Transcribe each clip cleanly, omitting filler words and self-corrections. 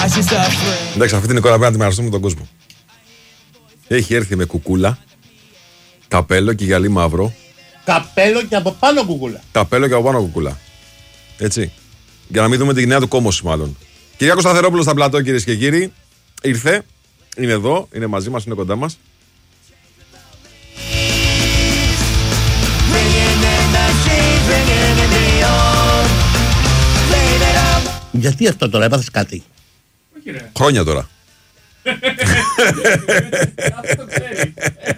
Εντάξει, αυτή την εικόνα πρέπει να τη μοιραστούμε με τον κόσμο. Έχει έρθει με κουκούλα, καπέλο και γυαλί μαύρο. Καπέλο και από πάνω κουκούλα. Καπέλο και από πάνω κουκούλα. Έτσι. Για να μην δούμε τη νέα του κόμωση, μάλλον. Κυριάκος Σταθερόπουλος στα πλατό, κυρίες και κύριοι. Ήρθε, είναι εδώ, είναι μαζί μας, είναι κοντά μας. Γιατί αυτό τώρα, έπαθες κάτι? Χρόνια τώρα. Αυτό ξέρει.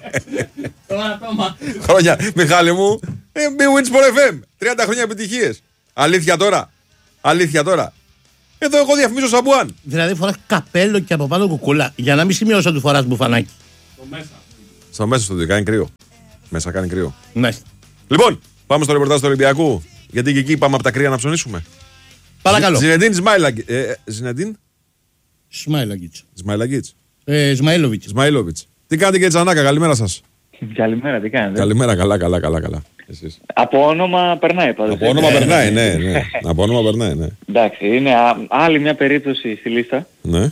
Χρόνια, Μιχάλη μου. Be Winsport FM. 30 χρόνια επιτυχίες. Αλήθεια τώρα. Αλήθεια τώρα. Εδώ εγώ διαφημίζω Σαμπουάν. Δηλαδή φοράς καπέλο και από πάνω κουκούλα. Για να μην σημειώσω ότι φοράς μπουφανάκι. Στο μέσα στο κάνει κρύο. Μέσα κάνει κρύο. Μάλιστα. Λοιπόν, πάμε στο ρεπορτάζ του Ολυμπιακού. Γιατί και εκεί πάμε από τα κρύα να ψωνίσουμε. Παρακαλώ. Ζινεντίν Ζινεντίν Σμάιλαγκιτς. Ισμαήλοβιτς. Τι κάνετε κύριε Τζανάκα, καλημέρα σας. Καλημέρα, τι κάνετε? Καλημέρα, καλά. Εσείς. Από όνομα περνάει πάντως. Από όνομα περνάει, ναι. Από όνομα περνάει, ναι. Εντάξει, είναι άλλη μια περίπτωση στη λίστα. Ναι.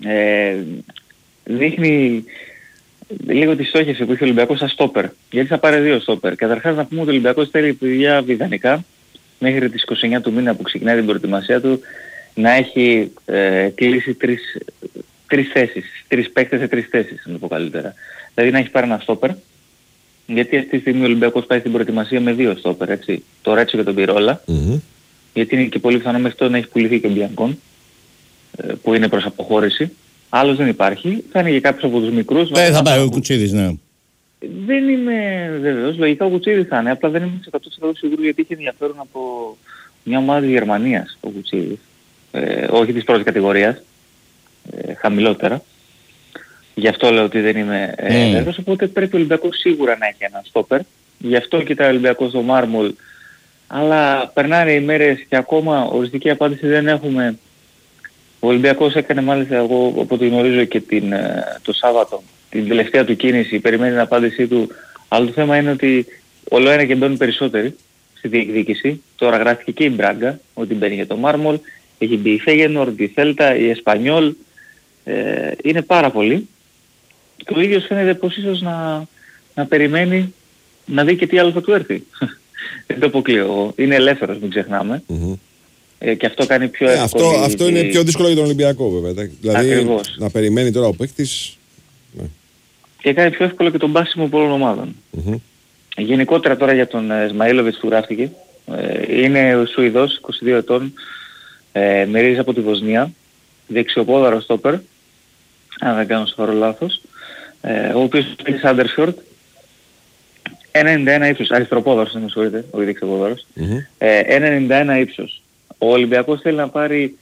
Δείχνει λίγο τη στόχευση που έχει ο Ολυμπιακός σαν στόπερ. Γιατί θα πάρει 2 στόπερ. Καταρχάς να πούμε ότι ο Ολυμπιακός θέλει παιδιά ιδανικά μέχρι τις 29 του μήνα που ξεκινάει την προετοιμασία του να έχει κλείσει 3 θέσεις. 3 παίκτες σε 3 θέσεις, να το πω καλύτερα. Δηλαδή να έχει πάρει ένα στόπερ. Γιατί αυτή τη στιγμή ο Ολυμπιακός πάει στην προετοιμασία με 2 στόπερ, έτσι. Το Ρέτσο και τον Πυρόλα. Mm-hmm. Γιατί είναι και πολύ πιθανό μέχρι τώρα να έχει πουληθεί και ο Μπιανκόν, που είναι προς αποχώρηση. Άλλος δεν υπάρχει. Θα είναι και κάποιος από τους μικρούς. Θα πάει ο Κουτσίδης, ναι. Δεν είμαι βέβαιος. Λογικά ο Κουτσίδης θα είναι. Απλά δεν είμαι 100% σίγουρο γιατί έχει ενδιαφέρον από μια ομάδα της Γερμανίας ο Κουτσίδης. Όχι της πρώτης κατηγορίας. Χαμηλότερα. Γι' αυτό λέω ότι δεν είμαι βέβαιος. Οπότε πρέπει ο Ολυμπιακός σίγουρα να έχει ένα στόπερ. Γι' αυτό κοιτάει ο Ολυμπιακός στο Μάρμολ. Αλλά περνάνε οι μέρες και ακόμα οριστική απάντηση δεν έχουμε. Ο Ολυμπιακός έκανε μάλιστα, εγώ από ό,τι γνωρίζω και το Σάββατο, την τελευταία του κίνηση, περιμένει την απάντησή του. Αλλά το θέμα είναι ότι όλο ένα και μπαίνουν περισσότεροι στη διεκδίκηση. Τώρα γράφτηκε και η Μπράγκα ότι μπαίνει για το Μάρμολ. Έχει μπει η Φέγενορντ, η Θέλτα, η Εσπανιόλ. Είναι πάρα πολύ. Και ο ίδιος φαίνεται πως ίσως να περιμένει να δει και τι άλλο θα του έρθει. Δεν το αποκλείω. Είναι ελεύθερος, μην ξεχνάμε. Mm-hmm. Και αυτό κάνει πιο εύκολο. Αυτό είναι πιο δύσκολο για τον Ολυμπιακό βέβαια. Δηλαδή ακριβώς. Να περιμένει τώρα ο παίκτης. Ναι. Και κάνει πιο εύκολο και τον πάσιμο πολλών ομάδων. Mm-hmm. Γενικότερα τώρα για τον Ισμαήλοβιτς που γράφτηκε. Είναι ο Σουηδός, 22 ετών. Μυρίζει από τη Βοσνία. Δεξιοπόδαρο στόπερ. Αν δεν κάνω σοβαρό λάθος. Ο οποίος είναι Σάντερσιορτ. 1,91 ύψος. Αριστεροπόδαρος, δεν με συγχωρείτε, όχι δεξιοπόδαρος. 1,91 ύψος. Ο Ολυμπιακός θέλει να πάρει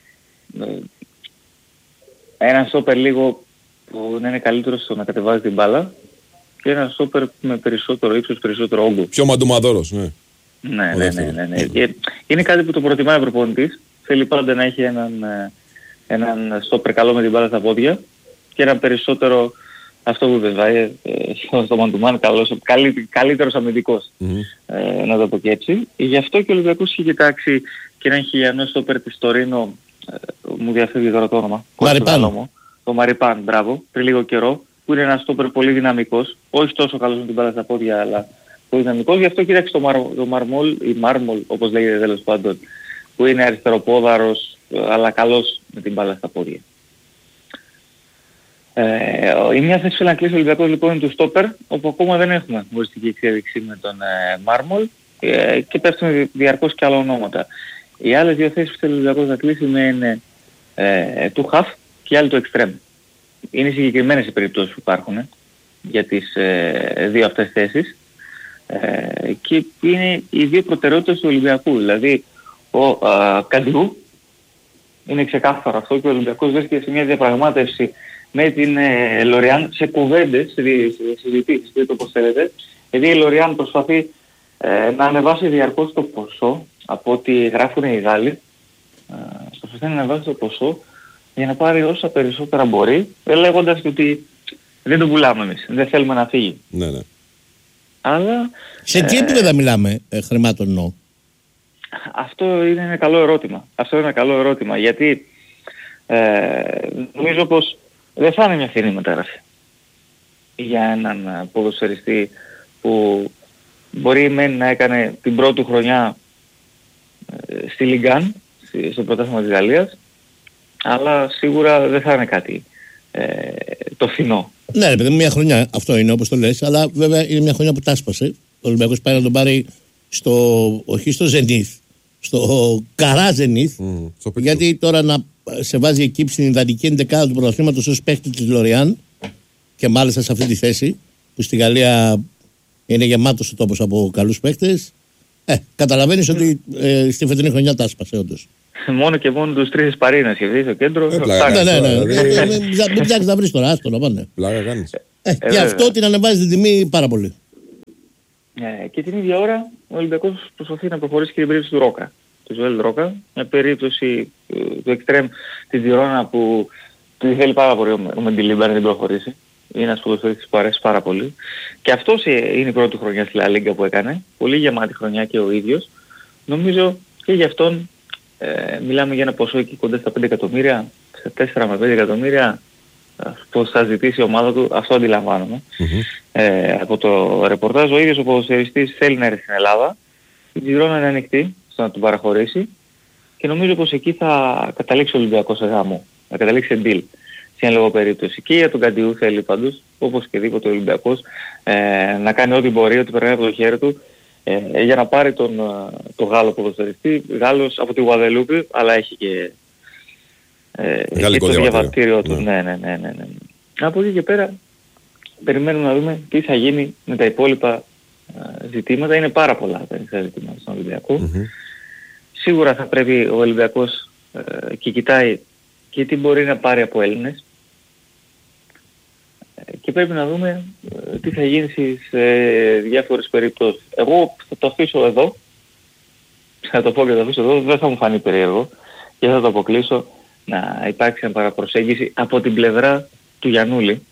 ένα στόπερ λίγο που να είναι καλύτερο στο να κατεβάζει την μπάλα και ένα στόπερ με περισσότερο ύψος, περισσότερο όγκο. Πιο μαντουμαδόρος, ναι. Ναι. Και είναι κάτι που το προτιμάει ο προπονητής. Θέλει πάντα να έχει έναν στόπερ καλό με την μπάλα στα πόδια και ένα περισσότερο αυτό που βεβαίω στο Μαντουμάν καλύτερος αμυντικός, να το πω και έτσι. Γι' αυτό και ο Ολυμπιακός έχει κοιτάξει και έναν χιλιανό στόπερ της Τωρίνο, μου διαφεύγει τώρα το όνομα. Μαριπάν. Το Μαριπάν, μπράβο, πριν λίγο καιρό, που είναι ένας στόπερ πολύ δυναμικός, όχι τόσο καλός με την μπάλα στα πόδια, αλλά πολύ δυναμικός. Γι' αυτό κοίταξε το Μαρμόλ, ή Μάρμολ όπως λέγεται τέλος πάντων, που είναι αριστεροπόδαρος, αλλά καλός με την μπάλα στα πόδια. Η μια θέση που θέλει να κλείσει ο Ολυμπιακός λοιπόν είναι του στόπερ, όπου ακόμα δεν έχουμε οριστική εξέλιξη με τον Μάρμολ και πέφτουν διαρκώς και άλλα ονόματα. Οι άλλες 2 θέσεις που θέλει ο Ολυμπιακός να κλείσει είναι του χαφ και άλλη του εξτρέμ. Είναι συγκεκριμένες οι περιπτώσεις που υπάρχουν για τις 2 αυτές θέσεις και είναι οι 2 προτεραιότητες του Ολυμπιακού. Δηλαδή ο Καντιού είναι ξεκάθαρο αυτό και ο Ολυμπιακός βρίσκεται σε μια διαπραγμάτευση με την Λοριάν σε κουβέντες, σε συζητήσεις, δείτε το πώς θέλετε. Γιατί η Λοριάν προσπαθεί να ανεβάσει διαρκώς το ποσό από ό,τι γράφουν οι Γάλλοι. Προσπαθεί να ανεβάσει το ποσό για να πάρει όσα περισσότερα μπορεί, λέγοντας ότι δεν το πουλάμε εμείς, δεν θέλουμε να φύγει. Ναι. Αλλά σε τι επίπεδα μιλάμε χρημάτων εννοώ? Αυτό είναι ένα καλό ερώτημα. Γιατί νομίζω πως δεν θα είναι μια φθηνή μεταγραφή για έναν ποδοσφαιριστή που μπορεί μεν να έκανε την πρώτη χρονιά στη Λιγκάν, στο πρωτάθλημα της Γαλλίας, αλλά σίγουρα δεν θα είναι κάτι το φθηνό. Ναι, ρε παιδί, μια χρονιά αυτό είναι όπως το λες, αλλά βέβαια είναι μια χρονιά που τάσπασε. Ο Ολυμπιακός πάει να τον πάρει όχι στο Ζενίθ, στο Καρά Ζενίθ, γιατί τώρα να σε βάζει εκεί στην ιδανική ενδεκάδα του πρωταθλήματος ως παίκτη της Λοριάν και μάλιστα σε αυτή τη θέση που στη Γαλλία είναι γεμάτος ο τόπος από καλούς παίκτες. Καταλαβαίνεις ότι στη φετινή χρονιά τάσπασε όντως. Μόνο και μόνο τους 3 Ισπαρίνες και στο κέντρο. Ναι. Μην ψάξεις να βρεις τώρα, άστο να πάνε. Πλάκα κάνεις. Και αυτό την ανεβάζει την τιμή πάρα πολύ. Και την ίδια ώρα ο Ολυμπιακός προσπαθεί να προχωρήσει και την περίπτωση του Ρόκα. Του Ζωέλ Ρόκα, μια περίπτωση του εξτρέμ της Γιρόνα που του θέλει πάρα πολύ ο Μεντιλίμπα να την προχωρήσει. Είναι ένας ποδοσφαιριστής που αρέσει πάρα πολύ. Και αυτός είναι η πρώτη χρονιά στη Λα Λίγκα που έκανε. Πολύ γεμάτη χρονιά και ο ίδιος. Νομίζω και γι' αυτόν μιλάμε για ένα ποσό εκεί κοντά στα 5 εκατομμύρια, στα 4 με 5 εκατομμύρια, πώς θα ζητήσει η ομάδα του, αυτό αντιλαμβάνομαι. Από το ρεπορτάζ, ο ίδιος ο ποδοσφαιριστής θέλει να έρθει στην Ελλάδα. Η Γιρόνα είναι ανοιχτή στο να του παραχωρήσει και νομίζω πως εκεί θα καταλήξει ο Ολυμπιακός σε γάμο, να καταλήξει σε deal. Σε ένα λόγο περίπτωση. Και για τον Καντιού θέλει πάντως, όπως και δίποτε ο Ολυμπιακός, να κάνει ό,τι μπορεί, ό,τι περνάει από το χέρι του, για να πάρει τον Γάλλο ποδοσφαιριστή. Γάλλος από τη Γουαδελούπη, αλλά έχει και το διαβατήριο του. Ναι. Από εκεί και πέρα περιμένουμε να δούμε τι θα γίνει με τα υπόλοιπα ζητήματα. Είναι πάρα πολλά τα ζητήματα στον Ολυμπιακό. Σίγουρα θα πρέπει ο Ολυμπιακός και κοιτάει και τι μπορεί να πάρει από Έλληνες και πρέπει να δούμε τι θα γίνει σε διάφορες περιπτώσεις. Εγώ θα το αφήσω εδώ, θα το πω και θα το αφήσω εδώ, δεν θα μου φανεί περίεργο και θα το αποκλείσω να υπάρξει μια παραπροσέγγιση από την πλευρά του Γιαννούλη.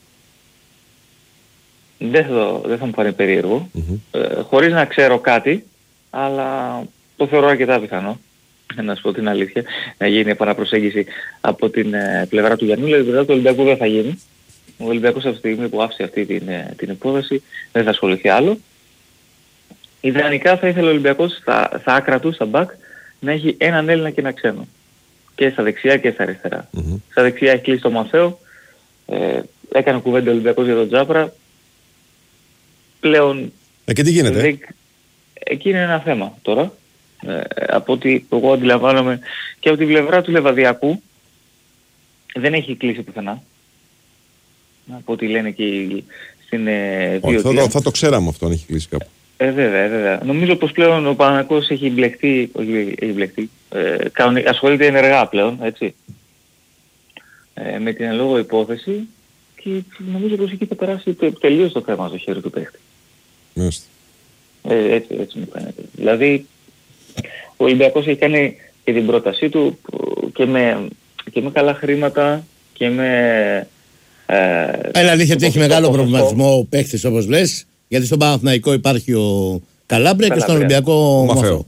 Δεν θα μου φανεί περίεργο, χωρίς να ξέρω κάτι, αλλά το θεωρώ αρκετά πιθανό. Να σου πω την αλήθεια, να γίνει επαναπροσέγγιση από την πλευρά του Γιαννούλη, την πλευρά του Ολυμπιακού δεν θα γίνει. Ο Ολυμπιακός αυτή τη στιγμή που άφησε αυτή την υπόθεση δεν θα ασχοληθεί άλλο. Ιδανικά θα ήθελε ο Ολυμπιακός στα άκρα του, στα μπακ, να έχει έναν Έλληνα και ένα ξένο. Και στα δεξιά και στα αριστερά. Στα δεξιά έχει κλείσει το Μαθαίο, έκανε κουβέντα ο Ολυμπιακός για τον Τζάπρα. Πλέον... και τι γίνεται? Εκεί είναι ένα θέμα τώρα. Από ό,τι εγώ αντιλαμβάνομαι και από την πλευρά του Λεβαδιακού δεν έχει κλείσει πουθενά. Από ό,τι λένε και στην θα το ξέραμε αυτό αν έχει κλείσει κάπου. Βέβαια. Νομίζω πως πλέον ο Παναθηναϊκός έχει μπλεχτεί, ασχολείται ενεργά πλέον, έτσι, με την εν λόγω υπόθεση και νομίζω πως εκεί θα περάσει τελείως το θέμα στο χέρι του παίχτη. Έτσι μου φαίνεται. Δηλαδή ο Ολυμπιακός έχει κάνει και την πρότασή του και με καλά χρήματα και με... αλήθεια ότι έχει μεγάλο προβληματισμό ο παίχτης όπως λες, γιατί στον Παναθηναϊκό υπάρχει ο Καλάμπρια και στον Ολυμπιακό ο Μαθαίο.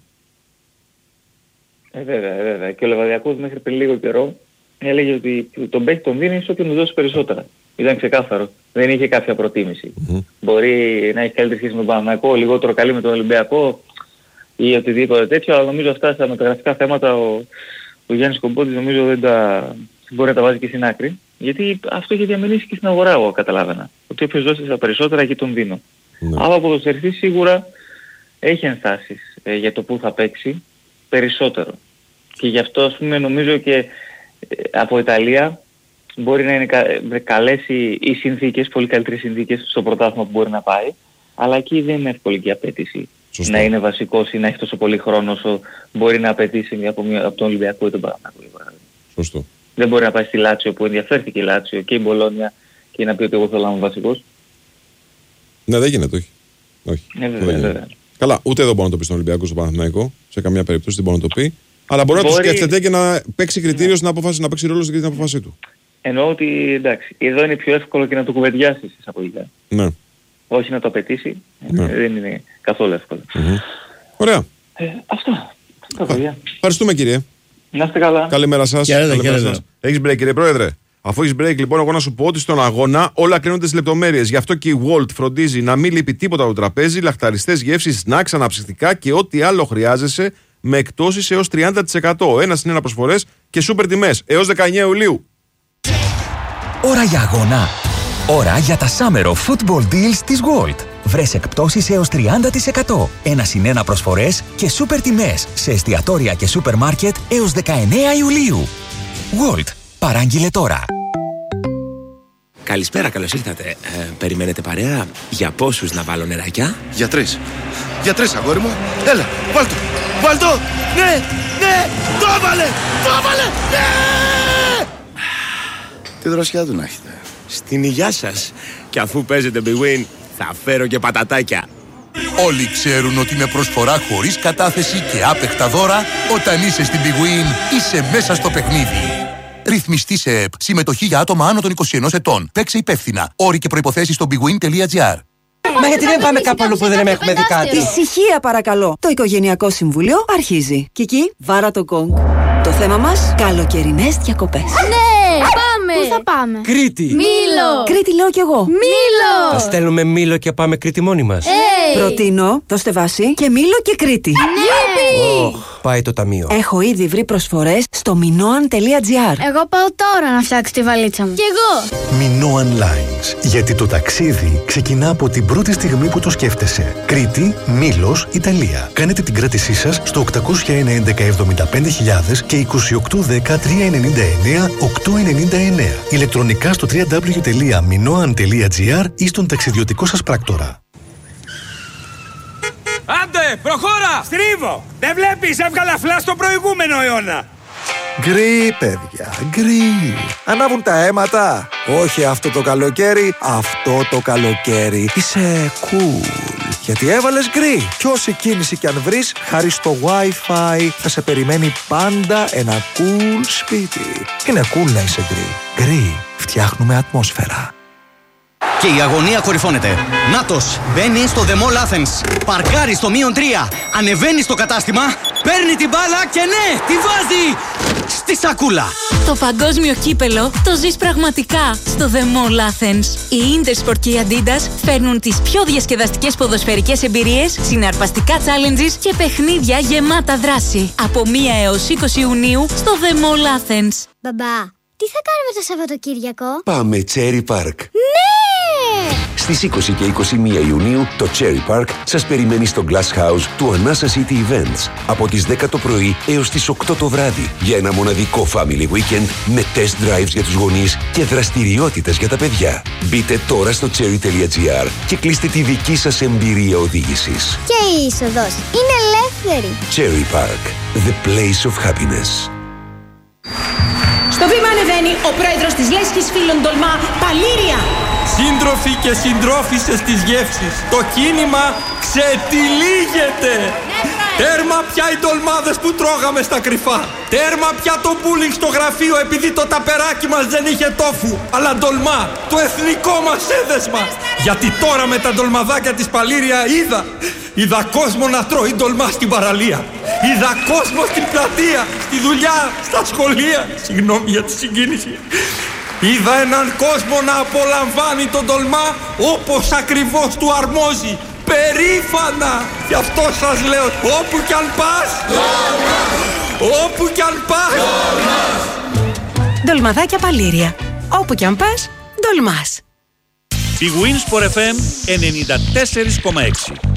Βέβαια. Και ο Λεβαδιακός μέχρι πριν λίγο καιρό έλεγε ότι τον παίχτη τον δίνει όσο και να δώσει περισσότερα. Ήταν ξεκάθαρο. Δεν είχε κάποια προτίμηση. Μπορεί να έχει καλύτερη σχέση με τον Παναθηναϊκό, λιγότερο καλή με τον Ολυμπιακό ή οτιδήποτε τέτοιο, αλλά νομίζω αυτά στα μεταγραφικά θέματα ο Γιάννης Κομπότης νομίζω δεν μπορεί να τα βάζει και στην άκρη. Γιατί αυτό έχει διαμενήσει και στην αγορά, εγώ καταλάβαινα. Ότι όποιος δώσει τα περισσότερα εκεί τον δίνω. Αλλά ο ποδοσφαιριστής σίγουρα έχει ενστάσεις για το που θα παίξει περισσότερο. Και γι' αυτό ας πούμε νομίζω και από Ιταλία μπορεί να είναι καλές οι συνθήκες, πολύ καλύτερες συνθήκες στο πρωτάθλημα που μπορεί να πάει. Αλλά εκεί δεν είναι εύκολη και η απέτηση. Σωστό. Να είναι βασικός ή να έχει τόσο πολύ χρόνο όσο μπορεί να απαιτήσει από τον Ολυμπιακό ή τον Παναθηναϊκό. Σωστό. Δεν μπορεί να πάει στη Λάτσιο που ενδιαφέρθηκε η Λάτσιο και η Μπολόνια και να πει ότι εγώ θέλω να είμαι βασικός. Ναι, δεν γίνεται, όχι. Βέβαια. Καλά, ούτε εδώ μπορεί να το πει στον Ολυμπιακό στο Παναθηναϊκό, σε καμία περίπτωση δεν μπορεί να το πει. Αλλά μπορεί να το σκέφτεται και να παίξει κριτήριο στην απόφαση, να παίξει ρόλο στην απόφασή του. Εννοώ ότι εντάξει, εδώ είναι πιο εύκολο και να το κουβεντιάσεις εισαγωγικά. Ναι. Όχι να το απαιτήσει, δεν είναι καθόλου εύκολο. Ωραία. Αυτά. Ευχαριστούμε, κύριε. Να είστε καλά. Καλημέρα σας. Έχεις break, κύριε Πρόεδρε? Αφού έχεις break, λοιπόν, εγώ να σου πω ότι στον αγώνα όλα κρίνονται στις λεπτομέρειες. Γι' αυτό και η Walt φροντίζει να μην λείπει τίποτα από το τραπέζι, λαχταριστές γεύσεις, snacks, αναψυκτικά και ό,τι άλλο χρειάζεσαι με εκτόσεις έως 30%. Ένα συν ένα προσφορές και σούπερ τιμές έως 19 Ιουλίου. Ώρα για αγώνα. Ώρα για τα Summer of Football Deals της Walt. Βρες εκπτώσεις έως 30%. Ένα συν ένα προσφορές και σούπερ τιμές σε εστιατόρια και σούπερ μάρκετ έως 19 Ιουλίου. Walt. Παράγγειλε τώρα. Καλησπέρα, καλώς ήρθατε. Περιμένετε παρέα? Για πόσους να βάλω νεράκια? Για 3. Για 3, αγόρι μου. Έλα, βάλτο. Βάλτο. Ναι, ναι. Το έβαλε. Το έβαλε. Ναι. Τι δροσιά του να έχετε. Στην υγειά σας. Και αφού παίζετε Big Win, θα φέρω και πατατάκια. Όλοι ξέρουν ότι με προσφορά χωρίς κατάθεση και άπεχτα δώρα, όταν είσαι στην Big Win, είσαι μέσα στο παιχνίδι. Ρυθμιστή σε ΕΠ. Συμμετοχή για άτομα άνω των 21 ετών. Παίξε υπεύθυνα. Όροι και προϋποθέσεις στο bigwin.gr. Μα γιατί δεν πάμε κάπου αλλού που δεν έχουμε δει κάτι? Ησυχία παρακαλώ. Το Οικογενειακό Συμβούλιο αρχίζει. Κική, βάρα το γκονγκ. Το θέμα μας, καλοκαιρινές διακοπές. Ναι, πάμε! Πού θα πάμε? Κρήτη! Μήλο! Κρήτη λέω κι εγώ. Μήλο! Θα στέλνουμε Μήλο και πάμε Κρήτη μόνοι μας. Προτείνω, δώστε βάση, και Μήλο και Κρήτη. Ναι! Πάει το ταμείο. Έχω ήδη βρει προσφορές στο minoan.gr. Εγώ πάω τώρα να φτιάξω τη βαλίτσα μου. Κι εγώ! Minoan Lines. Γιατί το ταξίδι ξεκινά από την πρώτη στιγμή που το σκέφτεσαι. Κρήτη, Μήλος, Ιταλία. Κάνετε την κράτησή σας στο 801 1175.000 και 2810 399 899. Ηλεκτρονικά στο www.minoan.gr ή στον ταξιδιωτικό σας πράκτορα. Άντε, προχώρα! Στρίβω! Δεν βλέπεις, έβγαλα φλά στο προηγούμενο αιώνα. Γκρι, παιδιά, γκρι. Ανάβουν τα αίματα. Όχι αυτό το καλοκαίρι, αυτό το καλοκαίρι. Είσαι cool. Γιατί έβαλες γκρι. Κι όση κίνηση κι αν βρεις, χάρη στο Wi-Fi θα σε περιμένει πάντα ένα cool σπίτι. Είναι cool να είσαι γκρι. Γκρι. Φτιάχνουμε ατμόσφαιρα. Και η αγωνία κορυφώνεται. Νάτος μπαίνει στο The Mall Athens. Παρκάρει στο -3. Ανεβαίνει στο κατάστημα. Παίρνει την μπάλα και ναι, τη βάζει στη σακούλα. Το παγκόσμιο κύπελο το ζεις πραγματικά στο The Mall Athens. Η Intersport και η Adidas φέρνουν τις πιο διασκεδαστικές ποδοσφαιρικές εμπειρίες, συναρπαστικά challenges και παιχνίδια γεμάτα δράση. Από 1 έως 20 Ιουνίου στο The Mall Athens. Μπαμπά, τι θα κάνουμε το Σαββατοκύριακο? Πάμε Cherry Park. Ναι! Στις 20 και 21 Ιουνίου το Cherry Park σας περιμένει στο Glass House του Anasa City Events από τις 10 το πρωί έως τις 8 το βράδυ για ένα μοναδικό family weekend με test drives για τους γονείς και δραστηριότητες για τα παιδιά. Μπείτε τώρα στο cherry.gr και κλείστε τη δική σας εμπειρία οδήγησης. Και η είσοδος είναι ελεύθερη. Cherry Park, the place of happiness. Στο βήμα ανεβαίνει ο πρόεδρος της Λέσχης Φίλων Ντολμά, Παλήρια. Σύντροφοι και συντρόφισσες της γεύσης, το κίνημα ξετυλίγεται. Τέρμα πια οι ντολμάδες που τρώγαμε στα κρυφά. Τέρμα πια το bullying στο γραφείο επειδή το ταπεράκι μας δεν είχε τόφου. Αλλά ντολμά, το εθνικό μας έδεσμα. Γιατί τώρα με τα ντολμαδάκια της Παλήρια είδα κόσμο να τρώει ντολμά στην παραλία. Είδα κόσμο στην πλατεία, στη δουλειά, στα σχολεία. Συγγνώμη για τη συγκίνηση. Είδα έναν κόσμο να απολαμβάνει τον ντολμά όπως ακριβώς του αρμόζει. Περήφανα! Γι' αυτό σας λέω, όπου κι αν πας, όπου κι αν πας. Ντολμαδάκια Παλήρια. Όπου κι αν πας, ντολμάς. Η Winsport FM 94,6.